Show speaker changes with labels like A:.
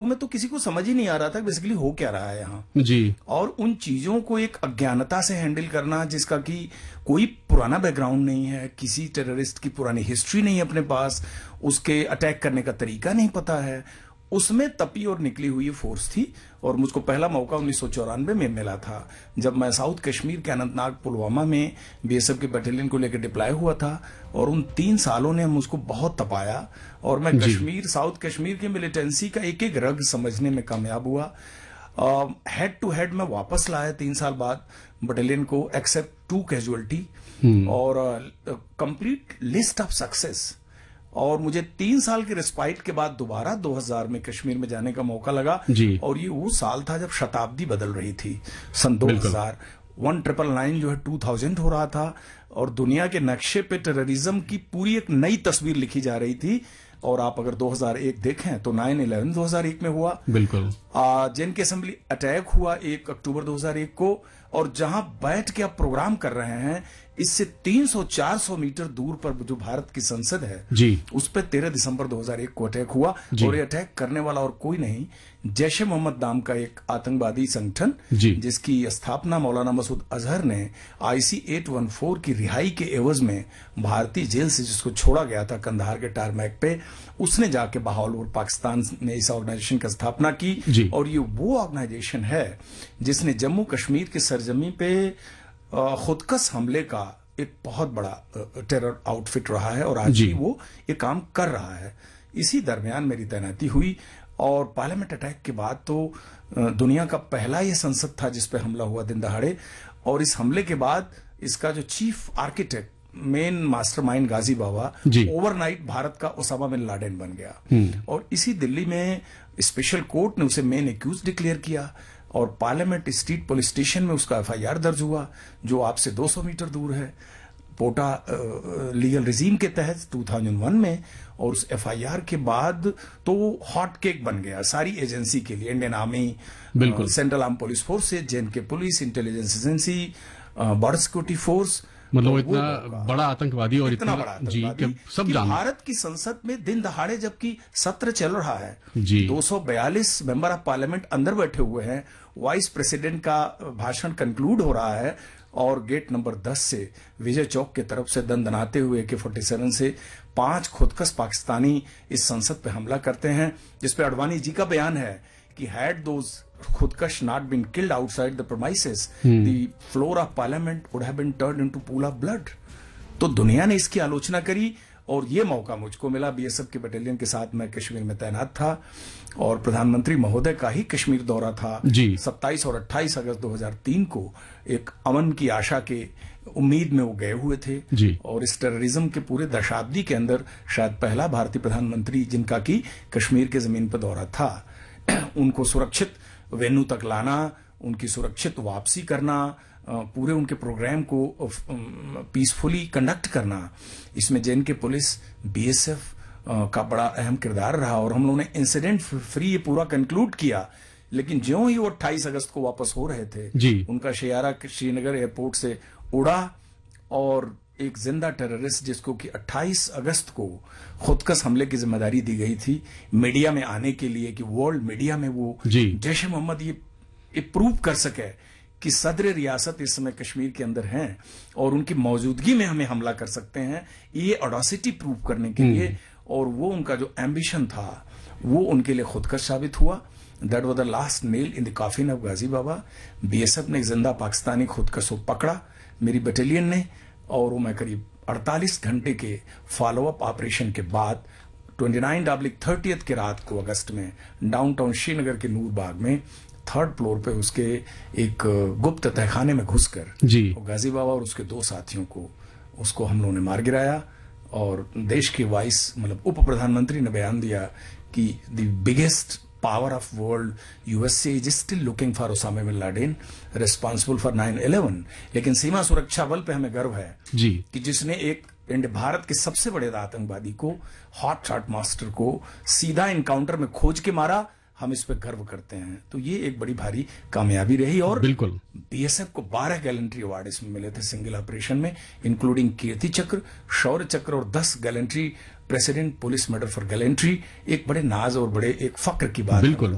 A: में तो किसी को समझ ही नहीं आ रहा था बेसिकली हो क्या रहा है यहाँ
B: जी।
A: और उन चीजों को एक अज्ञानता से हैंडल करना जिसका कि कोई पुराना बैकग्राउंड नहीं है, किसी टेररिस्ट की पुरानी हिस्ट्री नहीं है अपने पास, उसके अटैक करने का तरीका नहीं पता है, उसमें तपी और निकली हुई फोर्स थी। और मुझको पहला मौका 1994 में मिला था जब मैं साउथ कश्मीर के अनंतनाग पुलवामा में बीएसएफ के बटालियन को लेकर डिप्लॉय हुआ था। और उन 3 सालों ने मुझको बहुत तपाया और मैं कश्मीर, साउथ कश्मीर की मिलिटेंसी का एक एक रग समझने में कामयाब हुआ। हेड टू हेड में वापस लाया 3 साल बाद बटालियन को, एक्सेप्ट 2 कैजुअलिटी और कंप्लीट लिस्ट ऑफ सक्सेस। और मुझे 3 साल के रिस्पाइट के बाद दोबारा 2000 में कश्मीर में जाने का मौका लगा। और ये वो साल था जब शताब्दी बदल रही थी, सन 2000। 1999 जो है 2000 हो रहा था और दुनिया के नक्शे पे टेररिज्म की पूरी एक नई तस्वीर लिखी जा रही थी। और आप अगर 2001 देखें तो 9/11 2001 में हुआ,
B: बिल्कुल
A: जिनके असेंबली अटैक हुआ 1 अक्टूबर 2001 को। और जहां बैठ के आप प्रोग्राम कर रहे हैं, इससे 300-400 मीटर दूर पर जो भारत की संसद है
B: जी,
A: उस पर 13 दिसंबर 2001 को अटैक हुआ। और ये अटैक करने वाला और कोई नहीं, जैश ए मोहम्मद नाम का एक आतंकवादी संगठन जिसकी स्थापना मौलाना मसूद अजहर ने IC 814 की रिहाई के एवज में भारतीय जेल से जिसको छोड़ा गया था कंधार के टारमैक पे, उसने जाके बहावलपुर पाकिस्तान में इस ऑर्गेनाइजेशन की स्थापना की। और ये वो ऑर्गेनाइजेशन है जिसने जम्मू कश्मीर की सरजमी पे खुदकश हमले का एक बहुत बड़ा टेरर आउटफिट रहा है और आज भी वो ये काम कर रहा है। इसी दरमियान मेरी तैनाती हुई और पार्लियामेंट अटैक के बाद तो दुनिया का पहला ये संसद था जिस पे हमला हुआ दिन दहाड़े। और इस हमले के बाद इसका जो चीफ आर्किटेक्ट, मेन मास्टरमाइंड गाजी बाबा, ओवरनाइट भारत का ओसामा बिन लादेन बन गया। और इसी दिल्ली में स्पेशल कोर्ट ने उसे मेन एक्यूज डिक्लेयर किया और पार्लियामेंट स्ट्रीट पुलिस स्टेशन में उसका FIR दर्ज हुआ जो आपसे 200 मीटर दूर है, पोटा लीगल रिजीम के तहत 2001 में। और उस FIR के बाद तो हॉट केक बन गया सारी एजेंसी के लिए, इंडियन आर्मी, बिल्कुल central arm police forces, JNK police, intelligence agency, border security force.
B: मतलब इतना बड़ा आतंकवादी और इतना बड़ा
A: आतंकवादी सब कि भारत की संसद में दिन दहाड़े जबकि सत्र चल रहा है, 242 मेंबर ऑफ पार्लियामेंट अंदर बैठे हुए हैं, वाइस प्रेसिडेंट का भाषण कंक्लूड हो रहा है और गेट नंबर 10 से विजय चौक की तरफ से दंदनाते हुए AK-47 से 5 खुदकश पाकिस्तानी इस संसद पे हमला करते हैं, जिसपे अडवाणी जी का बयान है कि had those खुदकश not been killed outside the premises, the floor of parliament would have been turned into pool of blood। तो दुनिया ने इसकी आलोचना करी और ये मौका मुझको मिला। BSF के बटालियन के साथ मैं कश्मीर में तैनात था और प्रधानमंत्री महोदय का ही कश्मीर दौरा था 27 और 28 अगस्त 2003 को। एक अमन की आशा के उम्मीद में वो गए हुए थे और इस टेररिज्म के पूरे दशाब्दी के अंदर शायद पहला भारतीय प्रधानमंत्री जिनका की कश्मीर के जमीन पर दौरा था। उनको सुरक्षित वेन्यू तक लाना, उनकी सुरक्षित वापसी करना, पूरे उनके प्रोग्राम को पीसफुली कंडक्ट करना, इसमें JNK पुलिस, BSF का बड़ा अहम किरदार रहा। और हम लोगों ने इंसिडेंट फ्री ये पूरा कंक्लूड किया। लेकिन ज्यों ही वो 28 अगस्त को वापस हो रहे थे, उनका शेयारा श्रीनगर एयरपोर्ट से उड़ा और एक जिंदा टेररिस्ट जिसको कि 28 अगस्त को खुदकश हमले की जिम्मेदारी दी गई थी मीडिया में आने के लिए कि वर्ल्ड मीडिया में वो जैश ए मोहम्मद ये प्रूव कर सके कि सदर रियासत इस समय कश्मीर के अंदर हैं और उनकी मौजूदगी में हमें हमला कर सकते हैं, ये ऑडेसिटी प्रूव करने के लिए। और वो उनका जो एम्बिशन था वो उनके लिए खुदकश साबित हुआ। That was the last nail in the coffin of Ghazi Baba. BSF ने एक जिंदा पाकिस्तानी खुदकश को पकड़ा मेरी बटालियन ने और वो मैं करीब 48 घंटे के फॉलोअप ऑपरेशन के बाद 29/30 के रात को अगस्त में डाउनटाउन श्रीनगर के नूरबाग में 3rd फ्लोर पे उसके एक गुप्त तहखाने में घुसकर गाजी बाबा और उसके 2 साथियों को उसको हम लोगों ने मार गिराया। और देश के वाइस मतलब उप प्रधानमंत्री ने बयान दिया कि the biggest power of world USA is still looking for Osama bin Laden responsible for 9/11। लेकिन सीमा सुरक्षा बल पे हमें गर्व है कि जिसने एक भारत के सबसे बड़े आतंकवादी को, हॉट शॉट मास्टर को सीधा इनकाउंटर में खोज के मारा। हम इस पे गर्व करते हैं। तो ये एक बड़ी भारी कामयाबी रही। और
B: बिल्कुल
A: BSF को 12 गैलेंट्री अवार्ड इसमें मिले थे सिंगल ऑपरेशन में, इंक्लूडिंग कीर्ति चक्र, शौर्य चक्र और 10 gallantry president police medal for gallantry. एक बड़े नाज और बड़े एक फक्र की बात।
B: बिल्कुल